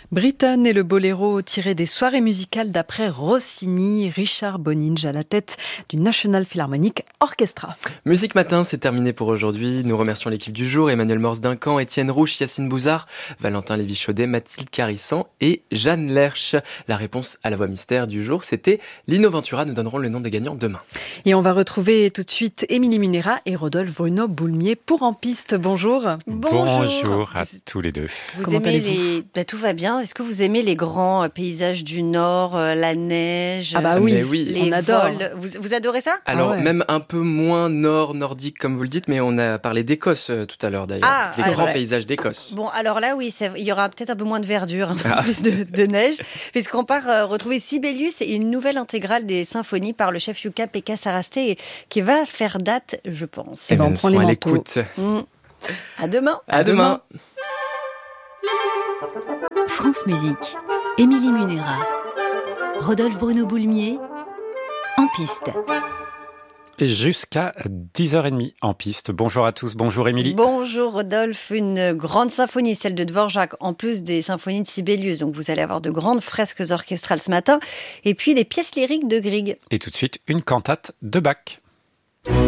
Britain et le boléro tiré des soirées musicales d'après Rossini, Richard Boninge à la tête du National Philharmonic Orchestra. Musique Matin, c'est terminé pour aujourd'hui. Nous remercions l'équipe du jour, Emmanuel Morse-Duncan, Étienne Rouch, Yacine Bouzard, Valentin Lévy-Chaudet, Mathilde Carissan et Jeanne Lerche. La réponse à la voix mystère du jour, c'était Lino Ventura. Nous donnerons le nom des gagnants demain. Et on va retrouver tout de suite Émilie Munera et Rodolphe Bruno Boulmier pour En Piste. Bonjour. Bonjour à tous les deux. Vous aimez tout va bien. Est-ce que vous aimez les grands paysages du Nord, la neige? Ah bah oui, on adore. Vous adorez ça? Alors même un peu moins nordique comme vous le dites, mais on a parlé d'Écosse tout à l'heure d'ailleurs. Des grands paysages d'Écosse. Bon, alors là oui, il y aura peut-être un peu moins de verdure, un peu plus de neige, puisqu'on part retrouver Sibelius et une nouvelle intégrale des symphonies par le chef Jukka-Pekka Sarasté qui va faire date, je pense. Et ben on prend les manteaux. À demain. À demain. France Musique, Émilie Munera, Rodolphe Bruno Boulmier, En Piste. Jusqu'à 10h30 En Piste. Bonjour à tous, bonjour Émilie. Bonjour Rodolphe, une grande symphonie, celle de Dvorak, en plus des symphonies de Sibelius. Donc vous allez avoir de grandes fresques orchestrales ce matin, et puis des pièces lyriques de Grieg. Et tout de suite, une cantate de Bach.